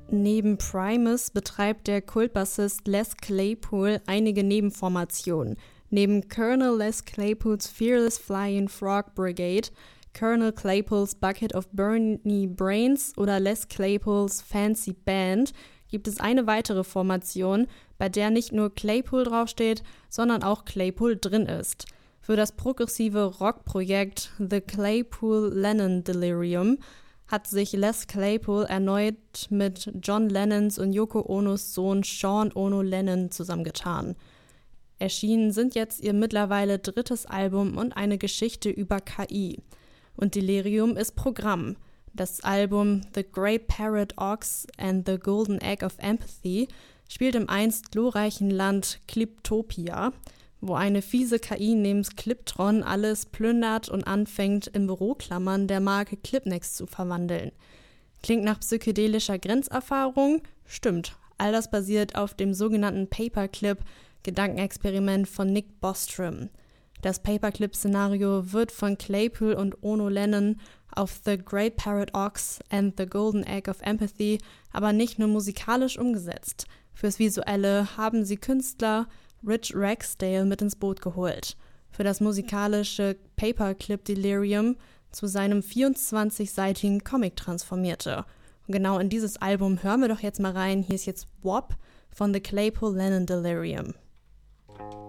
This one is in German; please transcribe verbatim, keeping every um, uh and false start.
Neben Primus betreibt der Kultbassist Les Claypool einige Nebenformationen. Neben Colonel Les Claypools Fearless Flying Frog Brigade, Colonel Claypools Bucket of Burny Brains oder Les Claypools Fancy Band gibt es eine weitere Formation, bei der nicht nur Claypool draufsteht, sondern auch Claypool drin ist. Für das progressive Rockprojekt The Claypool-Lennon Delirium hat sich Les Claypool erneut mit John Lennons und Yoko Onos Sohn Sean Ono Lennon zusammengetan. Erschienen sind jetzt ihr mittlerweile drittes Album und eine Geschichte über K I. Und Delirium ist Programm. Das Album The Great Parrot Ox and the Golden Egg of Empathy spielt im einst glorreichen Land Cliptopia, wo eine fiese K I namens Cliptron alles plündert und anfängt, in Büroklammern der Marke Clipnex zu verwandeln. Klingt nach psychedelischer Grenzerfahrung? Stimmt. All das basiert auf dem sogenannten Paperclip-Gedankenexperiment von Nick Bostrom. Das Paperclip-Szenario wird von Claypool und Ono Lennon auf The Great Parrot Ox and the Golden Egg of Empathy aber nicht nur musikalisch umgesetzt. Fürs Visuelle haben sie Künstler Rich Ragsdale mit ins Boot geholt. Für das musikalische Paperclip Delirium zu seinem vierundzwanzigseitigen Comic transformierte. Und genau in dieses Album hören wir doch jetzt mal rein. Hier ist jetzt W A P von The Claypool Lennon Delirium.